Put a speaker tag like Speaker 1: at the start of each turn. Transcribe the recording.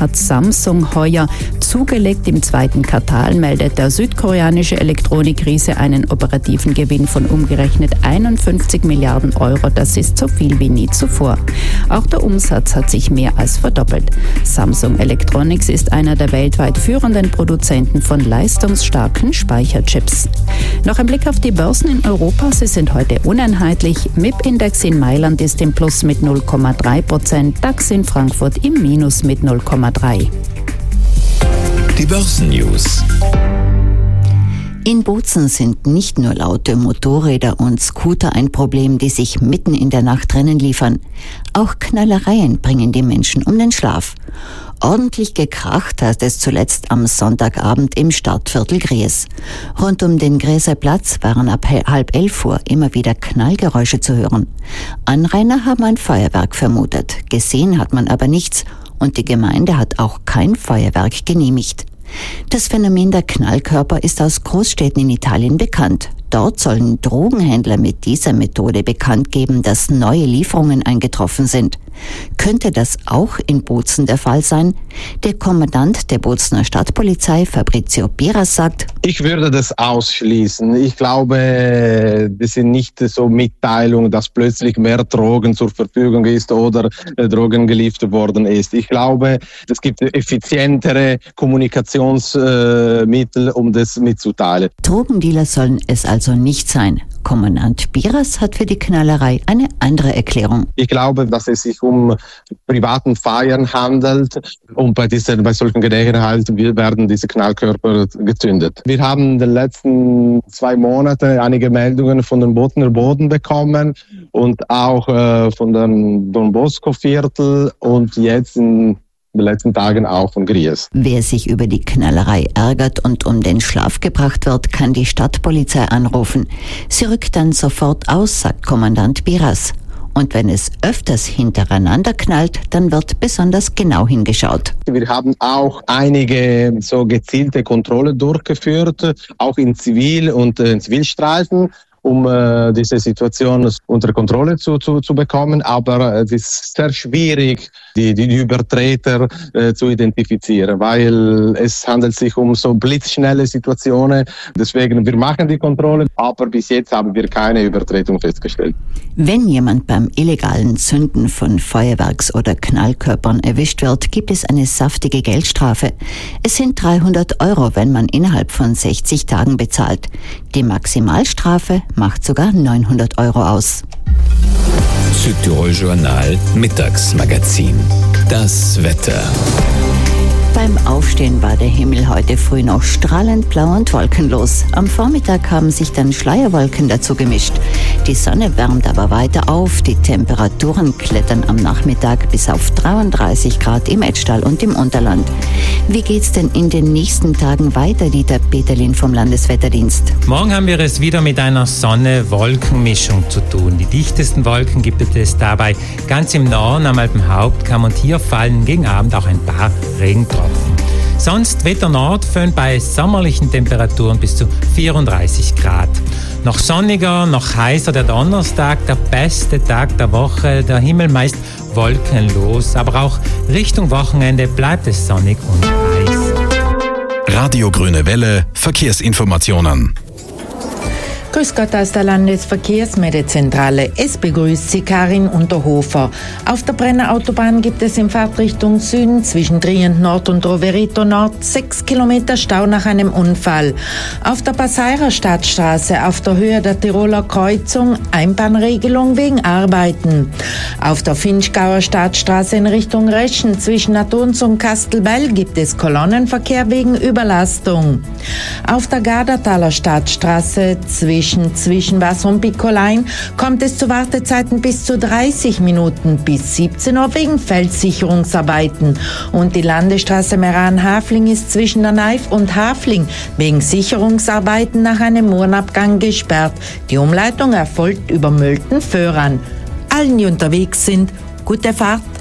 Speaker 1: hat Samsung heuer zugelegt. Im zweiten Quartal meldet der südkoreanische Elektronikriese einen operativen Gewinn von umgerechnet 51 Milliarden Euro. Das ist so viel wie nie zuvor. Auch der Umsatz hat sich mehr als verdoppelt. Samsung Electronics ist einer der weltweit führenden Produzenten von leistungsstarken Speicherchips. Noch ein Blick auf die Börsen in Europa. Sie sind heute uneinheitlich. MIP-Index in Mailand ist im Plus mit 0,3%, DAX in Frankfurt im Minus mit 0,3%.
Speaker 2: Die Börsennews.
Speaker 3: In Bozen sind nicht nur laute Motorräder und Scooter ein Problem, die sich mitten in der Nacht Rennen liefern. Auch Knallereien bringen die Menschen um den Schlaf. Ordentlich gekracht hat es zuletzt am Sonntagabend im Stadtviertel Gries. Rund um den Grieser Platz waren ab 10:30 immer wieder Knallgeräusche zu hören. Anrainer haben ein Feuerwerk vermutet. Gesehen hat man aber nichts und die Gemeinde hat auch kein Feuerwerk genehmigt. Das Phänomen der Knallkörper ist aus Großstädten in Italien bekannt. Dort sollen Drogenhändler mit dieser Methode bekannt geben, dass neue Lieferungen eingetroffen sind. Könnte das auch in Bozen der Fall sein? Der Kommandant der Bozener Stadtpolizei, Fabrizio Piras, sagt:
Speaker 4: Ich würde das ausschließen. Ich glaube, das sind nicht so Mitteilungen, dass plötzlich mehr Drogen zur Verfügung ist oder Drogen geliefert worden ist. Ich glaube, es gibt effizientere Kommunikationsmittel, um das mitzuteilen.
Speaker 3: Drogendealer sollen es also nicht sein. Kommandant Piras hat für die Knallerei eine andere Erklärung.
Speaker 4: Ich glaube, dass es sich um privaten Feiern handelt und bei solchen Gelegenheiten werden diese Knallkörper gezündet. Wir haben in den letzten 2 Monaten einige Meldungen von dem Bozener Boden bekommen und auch von dem Don Bosco Viertel und jetzt in den letzten Tagen auch von Gries.
Speaker 3: Wer sich über die Knallerei ärgert und um den Schlaf gebracht wird, kann die Stadtpolizei anrufen. Sie rückt dann sofort aus, sagt Kommandant Piras. Und wenn es öfters hintereinander knallt, dann wird besonders genau hingeschaut.
Speaker 4: Wir haben auch einige so gezielte Kontrollen durchgeführt, auch in Zivil- und Zivilstreifen, um diese Situation unter Kontrolle zu bekommen. Aber es ist sehr schwierig, die Übertreter zu identifizieren, weil es handelt sich um so blitzschnelle Situationen. Deswegen, wir machen die Kontrolle, aber bis jetzt haben wir keine Übertretung festgestellt.
Speaker 3: Wenn jemand beim illegalen Zünden von Feuerwerks- oder Knallkörpern erwischt wird, gibt es eine saftige Geldstrafe. Es sind 300 Euro, wenn man innerhalb von 60 Tagen bezahlt. Die Maximalstrafe macht sogar 900 Euro aus.
Speaker 2: Südtirol Journal Mittagsmagazin. Das Wetter.
Speaker 3: Beim Aufstehen war der Himmel heute früh noch strahlend blau und wolkenlos. Am Vormittag haben sich dann Schleierwolken dazu gemischt. Die Sonne wärmt aber weiter auf. Die Temperaturen klettern am Nachmittag bis auf 33 Grad im Etschtal und im Unterland. Wie geht's denn in den nächsten Tagen weiter, Dieter Peterlin vom Landeswetterdienst?
Speaker 5: Morgen haben wir es wieder mit einer Sonne-Wolken-Mischung zu tun. Die dichtesten Wolken gibt es dabei ganz im Norden am Alpenhauptkamm und hier fallen gegen Abend auch ein paar Regentropfen. Sonst Wetter Nordföhn bei sommerlichen Temperaturen bis zu 34 Grad. Noch sonniger, noch heißer der Donnerstag, der beste Tag der Woche, der Himmel meist wolkenlos, aber auch Richtung Wochenende bleibt es sonnig und heiß.
Speaker 2: Radio Grüne Welle, Verkehrsinformationen.
Speaker 6: Grüß Gott aus der Landesverkehrsmeldzentrale. Es begrüßt Sie Karin Unterhofer. Auf der Brenner Autobahn gibt es in Fahrtrichtung Süden zwischen Trient Nord und Roverito Nord 6 Kilometer Stau nach einem Unfall. Auf der Passeirer Stadtstraße auf der Höhe der Tiroler Kreuzung Einbahnregelung wegen Arbeiten. Auf der Finchgauer Stadtstraße in Richtung Reschen zwischen Adons und Kastelbell gibt es Kolonnenverkehr wegen Überlastung. Auf der Gardertaler Stadtstraße zwischen Wasser und Piccolein kommt es zu Wartezeiten bis zu 30 Minuten bis 17 Uhr wegen Feldsicherungsarbeiten. Und die Landesstraße Meran-Hafling ist zwischen der Neif und Hafling wegen Sicherungsarbeiten nach einem Murenabgang gesperrt. Die Umleitung erfolgt über Mölten-Föhran. Allen, die unterwegs sind, gute Fahrt.